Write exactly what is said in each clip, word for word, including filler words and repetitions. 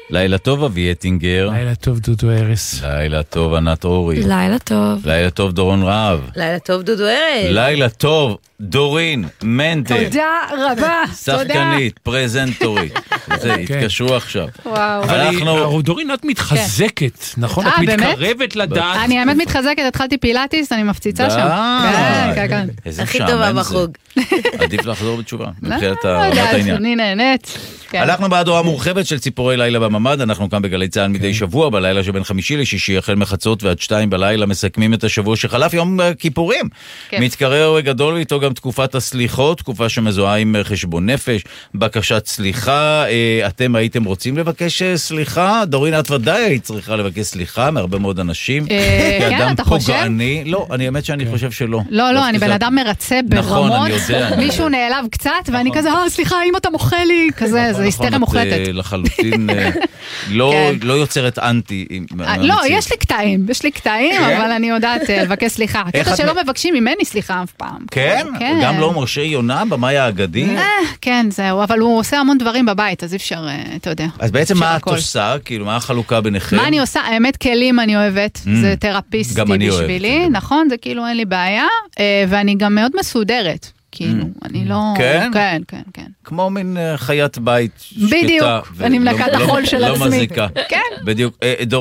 לילה טוב אבי אטינגר. לילה טוב דודו ארס. לילה טוב ענת אורי. לילה טוב. לילה טוב דורון רהב. לילה טוב דודו ארס. לילה טוב דורין מנטל. תודה רבה. שחקנית, פרזנטורית. זה, התקשרו עכשיו. וואו. אבל דורין, את מתחזקת, נכון? את מתקרבת לדעת. אני האמת מתחזקת, התחלתי פילאטיס, אני מפציצה שם. כן, כן, כן. הכי טובה בחוג. עדיף לחזור בתשובה. מבחינת הרמת העניין. אני נהנית. הלכנו בהדורה מורחבת של ציפורי לילה בממד, אנחנו כאן בגלי צהל מדי שבוע, בלילה שבין חמישי לשישי, החל מחצות ועד שתיים בלילה, מסכמים את השבוע שחלף, יום כיפורים. מתקרר גדול איתו גם תקופת הסליחות, תקופה שמזוהה עם חשבון נפש, בקשת סליחה, אתם הייתם רוצים לבקש סליחה? דורין, את ודאי היית צריכה לבקש סליחה מהרבה מאוד אנשים. כן, אתה חושב? לא, אני האמת שאני חושב שלא. לא, לא, אני בן אדם מרצה ברמות, מישהו נעלב קצת, ואני כזה, אה, סליחה, אם אתה מוחה לי, כזה, זה היסטריה מוחלטת. לחלוטין לא יוצרת אנטי. לא, יש לי קטעים, יש לי קטעים, אבל אני יודעת לבקש סליחה. קטע שלא מבקשים ממני סליחה אף פעם. כן? גם לא משה יונה במאי האגדי? כן, זהו, אבל הוא עושה המון דברים בבית, אז אפשר, אתה יודע. אז בעצם מה את עושה? כאילו, מה החלוקה ביניכם? מה אני עושה? האמת, כלים אני אוהבת. זה תרפיסטי בשבילי, נכון? זה כאילו אין לי בעיה, ואני גם מאוד מסודרת. כאילו, אני לא... כן? כן, כן, כן. כמו מין חיית בית שקטה. בדיוק, אני מלקת החול של עצמי. לא מזיקה. כן. בדיוק.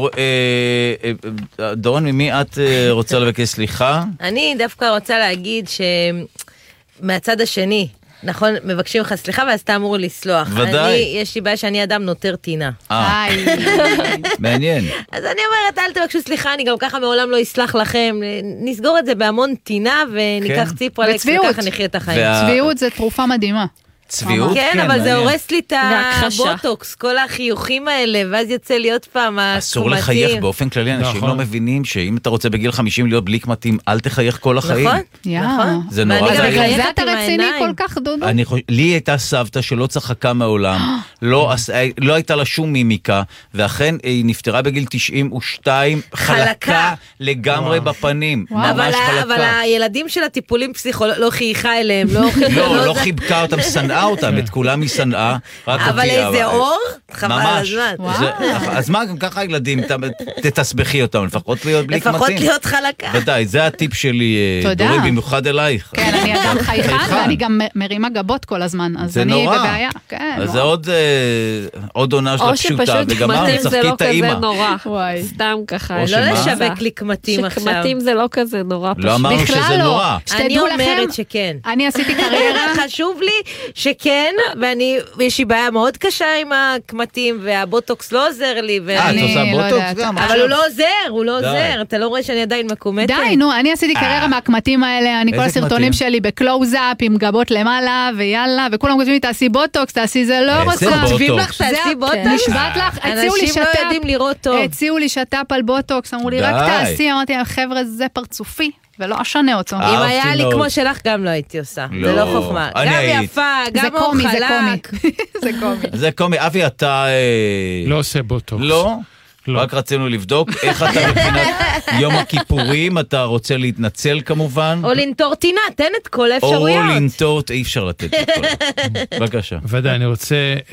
דורון, ממי את רוצה לבקש סליחה? אני דווקא רוצה להגיד שמהצד השני, נכון, מבקשים לך סליחה, ואז אתה אמור לסלוח. ודאי. יש לי בעיה שאני אדם נותר טינה. אה, מעניין. אז אני אומרת, אל תבקשו סליחה, אני גם ככה מעולם לא אסלח לכם. נסגור את זה בהמון טינה, וניקח ציפרלקס, וככה נחיה את החיים. צביעות זה תרופה מדהימה. צביעות? כן, אבל זה הורס לי את הבוטוקס, כל החיוכים האלה, ואז יוצא לי עוד פעם הקומטים. אסור לחייך באופן כללי, אנשים לא מבינים שאם אתה רוצה בגיל חמישים להיות בלי קמטים, אל תחייך כל החיים. נכון, זה נורא. זה אתה רציני כל כך, דודו? לי הייתה סבתא שלא צחקה מעולם, לא הייתה לה שום מימיקה, ואכן היא נפטרה בגיל תשעים ושתיים, חלקה לגמרי בפנים, ממש חלקה. אבל הילדים של הטיפולים פסיכולוגיים לא חייכה אליהם, לא חיבקה אותם, שנאה אותם, את כולם היא שנאה, אבל איזה אור? חבל הזמן. אז מה, גם ככה הילדים, תתסבכי אותם, לפחות להיות בלי קמטים. לפחות להיות חלקה. ודאי, זה הטיפ שלי, דורי, במיוחד אלייך. כן, אני אדם חייכן, ואני גם מרימה גבות כל הזמן, אז אני בבעיה. אז זה עוד עונה של הפשוטה, וגמר, נצחקי את האימא. או שפשוט קמטים זה לא כזה נורא, סתם ככה. לא לשווק לי קמטים עכשיו. שקמטים זה לא כזה נורא פשוט. לא אמרנו שזה נורא. אני אומרת שכן. אני עשיתי קריירה. חשוב לי שכן, ואני, יש לי בעיה מאוד קשה עם הקמטים, והבוטוקס לא עוזר לי. אה, את עושה בוטוקס גם? אבל הוא לא עוזר, הוא לא עוזר. אתה לא רואה שאני עדיין מקומטת? די, נו, אני עשיתי קריירה מהקמטים האלה, אני כל הסרטונים שלי בקלוז-אפ, עם גבות למעלה, ויאללה, וכולם כותבים לי, תעשי בוטוקס, תעשי זה לא רוצה. כותבים לך, תעשי בוטוקס? נשבעת לך, הציעו לי אנשים לא יודעים לראות טוב. הציעו לי שטאפ על בוטוקס, אמרו לי, רק תעשי, אמרתי להם, חבר'ה, זה פרצופי. ולא אשנה אותו. אם היה לי כמו שלך, גם לא הייתי עושה. זה לא חוכמה. גם יפה, גם אור חלק. זה קומי. זה קומי. אבי, אתה... לא עושה בוטוקס. לא? רק רצינו לבדוק איך אתה מבחינת יום הכיפורים, אתה רוצה להתנצל כמובן. או לנטור טינה, תן את כל האפשרויות. או לנטור, אי אפשר לתת את כל. בבקשה. ודאי, אני רוצה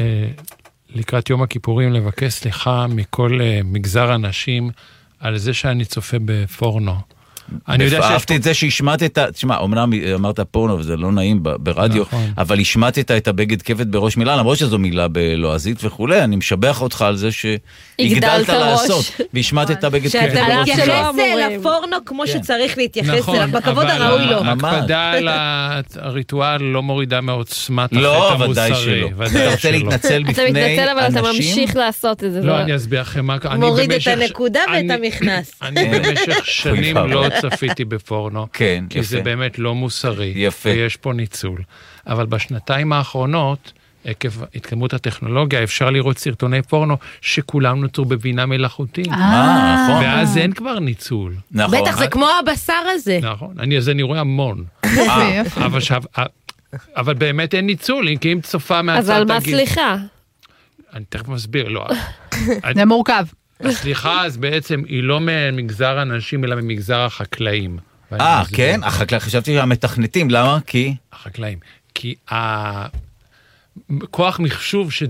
לקראת יום הכיפורים לבקש סליחה מכל מגזר אנשים על זה שאני צופה בפורנו. אהבתי את זה שהשמטת, תשמע, אמנם אמרת פורנו וזה לא נעים ברדיו, אבל השמטת את הבגד כבד בראש מילה, למרות שזו מילה בלועזית וכולי, אני משבח אותך על זה שהגדלת לעשות, והשמטת את הבגד כבד בראש מילה. שאתה מתייחס לפורנו כמו שצריך להתייחס אליו, בכבוד הראוי לו. הקפדה על הריטואל לא מורידה מעוצמת החטא המוסרי. אתה רוצה להתנצל בפני אנשים? אתה מתנצל אבל אתה ממשיך לעשות את זה. לא, אני אסביר לכם מה... מוריד את הנקודה ואת המכנס. אני במשך שנים לא צפיתי בפורנו, כן, כי יפה. זה באמת לא מוסרי, יפה. ויש פה ניצול. אבל בשנתיים האחרונות, עקב התקדמות הטכנולוגיה, אפשר לראות סרטוני פורנו שכולם נוצרו בבינה מלאכותית. אה, נכון. ואז אין כבר ניצול. נכון. בטח, זה כמו הבשר הזה. נכון, אני, אז אני רואה המון. אבל, שב, אבל באמת אין ניצול, כי אם צופה מהצד... אז על מה סליחה? אני תכף מסביר, לא. זה מורכב. הסליחה אז בעצם היא לא ממגזר האנשים, אלא ממגזר החקלאים. אה, כן? החקלאים, חשבתי שהמתכנתים, למה? כי? החקלאים. כי הכוח מחשוב ש...